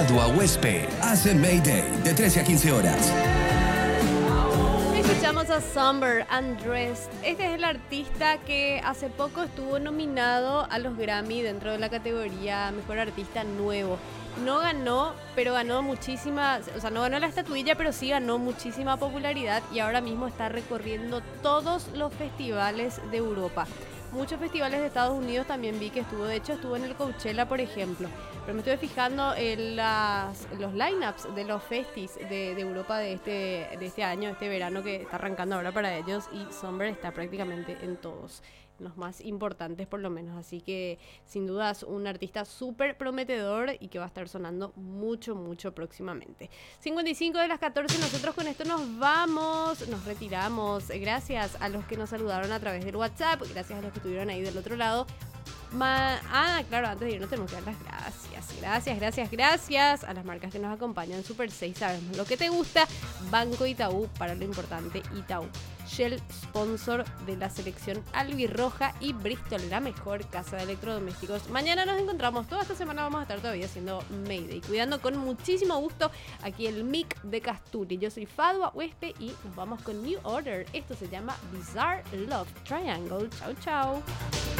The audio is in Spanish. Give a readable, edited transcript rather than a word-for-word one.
Fadua Huespe hace Mayday de 13 a 15 horas. Escuchamos a Somber Undressed. Este es el artista que hace poco estuvo nominado a los Grammy dentro de la categoría Mejor Artista Nuevo. No ganó, pero ganó muchísima, o sea, no ganó la estatuilla, pero sí ganó muchísima popularidad y ahora mismo está recorriendo todos los festivales de Europa. Muchos festivales de Estados Unidos también vi que estuvo, de hecho estuvo en el Coachella, por ejemplo. Pero me estuve fijando en los lineups de los festis de Europa de este año, este verano que está arrancando ahora para ellos, y Somber está prácticamente en todos, en los más importantes por lo menos. Así que sin duda es un artista súper prometedor y que va a estar sonando mucho, mucho próximamente. 55 de las 14, nosotros con esto nos vamos, nos retiramos. Gracias a los que nos saludaron a través del WhatsApp, gracias a los que estuvieron ahí del otro lado. Claro, antes de irnos tenemos que dar las gracias a las marcas que nos acompañan. Super 6, sabemos lo que te gusta. Banco Itaú, para lo importante Itaú. Shell, sponsor de la selección albirroja, y Bristol, la mejor casa de electrodomésticos. Mañana nos encontramos, toda esta semana vamos a estar todavía haciendo Mayday, cuidando con muchísimo gusto aquí el mic de Casturi. Yo soy Fadua Huespe y nos vamos con New Order. Esto se llama Bizarre Love Triangle. Chau, chau.